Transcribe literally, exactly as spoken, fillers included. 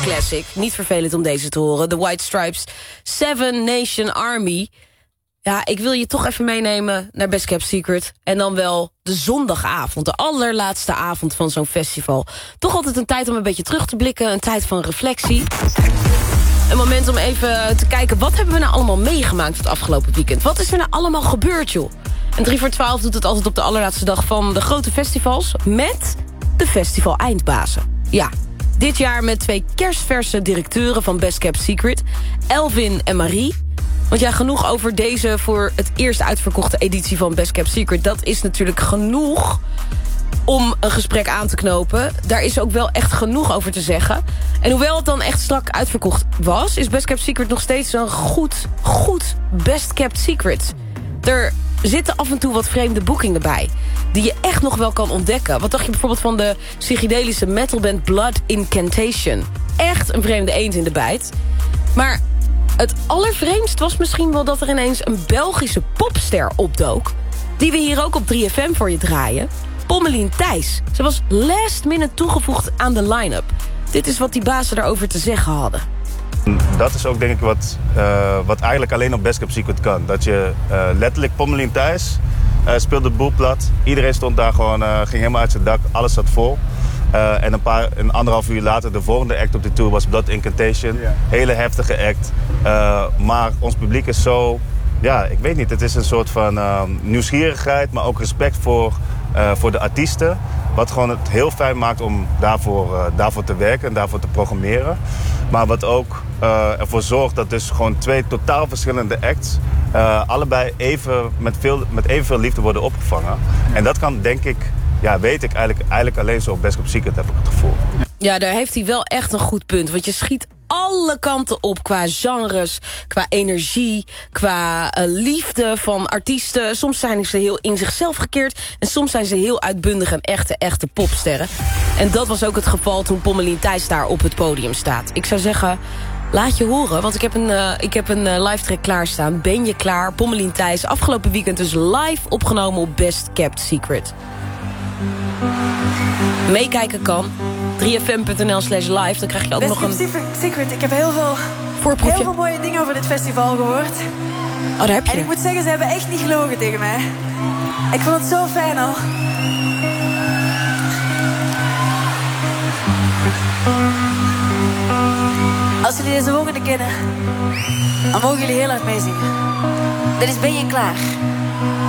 classic. Niet vervelend om deze te horen. The White Stripes, Seven Nation Army. Ja, ik wil je toch even meenemen naar Best Kept Secret. En dan wel de zondagavond, de allerlaatste avond van zo'n festival. Toch altijd een tijd om een beetje terug te blikken. Een tijd van reflectie. Een moment om even te kijken, wat hebben we nou allemaal meegemaakt het afgelopen weekend? Wat is er nou allemaal gebeurd, joh? En drie voor twaalf doet het altijd op de allerlaatste dag van de grote festivals met de festival eindbazen. Ja, dit jaar met twee kerstverse directeuren van Best Kept Secret, Elvin en Marie. Want ja, genoeg over deze voor het eerst uitverkochte editie van Best Kept Secret. Dat is natuurlijk genoeg om een gesprek aan te knopen. Daar is ook wel echt genoeg over te zeggen. En hoewel het dan echt strak uitverkocht was, is Best Kept Secret nog steeds een goed, goed Best Kept Secret. Er zitten af en toe wat vreemde boekingen bij, die je echt nog wel kan ontdekken. Wat dacht je bijvoorbeeld van de psychedelische metalband Blood Incantation? Echt een vreemde eend in de bijt. Maar het allervreemdst was misschien wel dat er ineens een Belgische popster opdook, die we hier ook op drie F M voor je draaien. Pommelien Thijs. Ze was last minute toegevoegd aan de line-up. Dit is wat die bazen daarover te zeggen hadden. Dat is ook denk ik wat, uh, wat eigenlijk alleen op Best Kept Secret kan. Dat je uh, letterlijk Pommelien Thijs uh, speelde de boel plat. Iedereen stond daar gewoon, uh, ging helemaal uit zijn dak. Alles zat vol. Uh, en een, paar, een anderhalf uur later, de volgende act op de tour was Blood Incantation. Ja. Hele heftige act. Uh, maar ons publiek is zo, ja, ik weet niet. Het is een soort van uh, nieuwsgierigheid, maar ook respect voor, uh, voor de artiesten. Wat gewoon het heel fijn maakt om daarvoor, uh, daarvoor te werken en daarvoor te programmeren. Maar wat ook uh, ervoor zorgt dat dus gewoon twee totaal verschillende acts Uh, allebei even met, veel, met evenveel liefde worden opgevangen. En dat kan, denk ik, ja, weet ik eigenlijk, eigenlijk alleen zo op Best Kept Secret, heb ik het gevoel. Ja, daar heeft hij wel echt een goed punt. Want je schiet alle kanten op qua genres, qua energie, qua uh, liefde van artiesten. Soms zijn ze heel in zichzelf gekeerd en soms zijn ze heel uitbundig en echte, echte popsterren. En dat was ook het geval toen Pommelien Thijs daar op het podium staat. Ik zou zeggen, laat je horen, want ik heb een, uh, ik heb een uh, live track klaarstaan. Ben je klaar? Pommelien Thijs, afgelopen weekend dus live opgenomen op Best Kept Secret. Meekijken kan. drie f m punt n l slash live. Dan krijg je ook Best nog een Kept Secret. Ik heb heel veel, voorproefje. heel veel mooie dingen over dit festival gehoord. Oh, daar heb je. En ik moet zeggen, ze hebben echt niet gelogen tegen mij. Ik vond het zo fijn al. Als jullie deze volgende kennen, dan mogen jullie heel hard meezingen. Dit is Ben je klaar?